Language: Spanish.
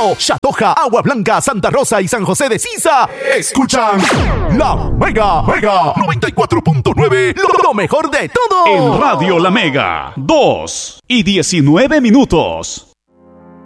Bonao, Chatoja, Agua Blanca, Santa Rosa y San José de Sisa escuchan La Mega 94.9, lo mejor de todo. En Radio La Mega, 2:19.